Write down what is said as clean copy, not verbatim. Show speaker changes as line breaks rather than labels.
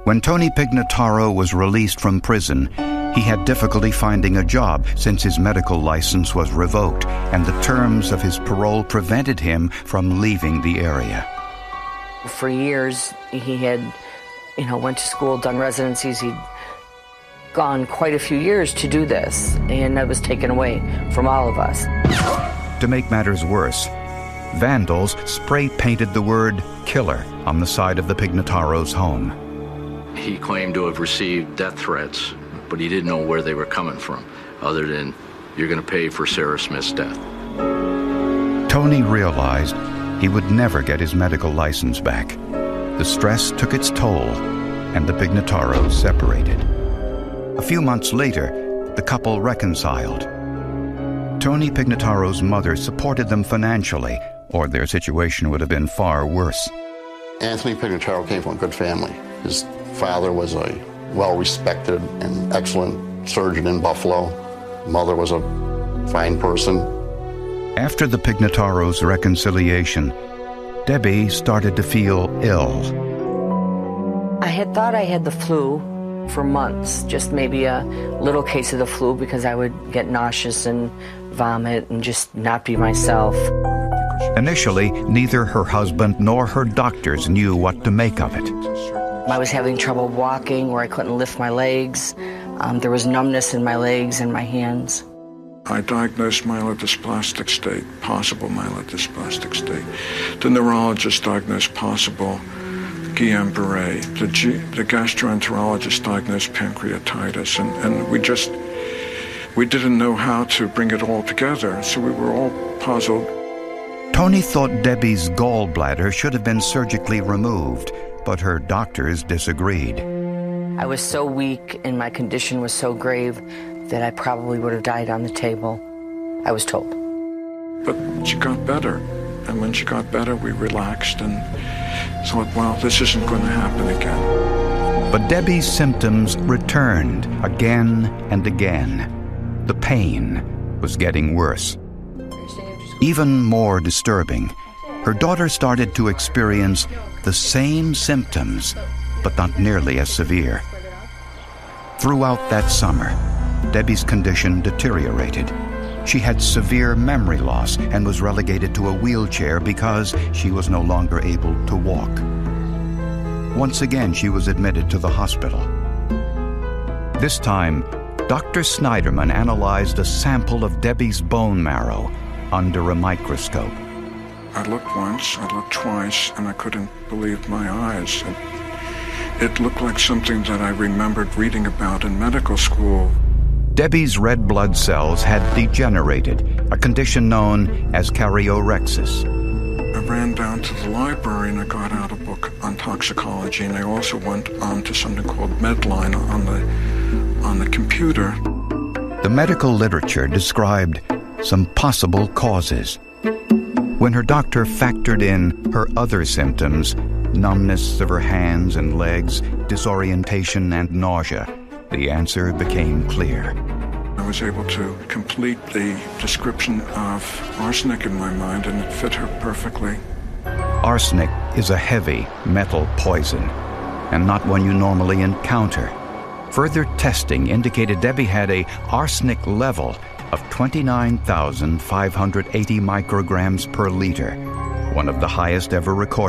When Tony Pignataro was released from prison, he had difficulty finding a job since his medical license was revoked and the terms of his parole prevented him from leaving the area.
For years, he had, went to school, done residencies. He'd gone quite a few years to do this, and that was taken away from all of us.
To make matters worse, vandals spray-painted the word killer on the side of the Pignataros' home.
He claimed to have received death threats, but he didn't know where they were coming from, other than, "You're going to pay for Sarah Smith's death."
Tony realized he would never get his medical license back. The stress took its toll, and the Pignataros separated. A few months later, the couple reconciled. Tony Pignataro's mother supported them financially, or their situation would have been far worse.
Anthony Pignataro came from a good family. His father was a well-respected and excellent surgeon in Buffalo. Mother was a fine person.
After the Pignataros' reconciliation, Debbie started to feel ill.
I had thought I had the flu for months, just maybe a little case of the flu, because I would get nauseous and vomit and just not be myself.
Initially, neither her husband nor her doctors knew what to make of it.
I was having trouble walking, where I couldn't lift my legs. There was numbness in my legs and my hands.
I diagnosed myelodysplastic state, possible myelodysplastic state. The neurologist diagnosed possible Guillain-Barré. The gastroenterologist diagnosed pancreatitis, and we didn't know how to bring it all together, so we were all puzzled.
Tony thought Debbie's gallbladder should have been surgically removed, but her doctors disagreed.
I was so weak and my condition was so grave that I probably would have died on the table, I was told.
But she got better, and when she got better, we relaxed and thought, well, this isn't going to happen again.
But Debbie's symptoms returned again and again. The pain was getting worse. Even more disturbing, her daughter started to experience the same symptoms, but not nearly as severe. Throughout that summer, Debbie's condition deteriorated. She had severe memory loss and was relegated to a wheelchair because she was no longer able to walk. Once again, she was admitted to the hospital. This time, Dr. Snyderman analyzed a sample of Debbie's bone marrow under a microscope.
I looked once, I looked twice, and I couldn't believe my eyes. It looked like something that I remembered reading about in medical school.
Debbie's red blood cells had degenerated, a condition known as karyorrhexis.
I ran down to the library and I got out a book on toxicology, and I also went on to something called Medline on the computer.
The medical literature described some possible causes. When her doctor factored in her other symptoms, numbness of her hands and legs, disorientation and nausea, the answer became clear.
I was able to complete the description of arsenic in my mind, and it fit her perfectly.
Arsenic is a heavy metal poison, and not one you normally encounter. Further testing indicated Debbie had a arsenic level of 29,580 micrograms per liter, one of the highest ever recorded.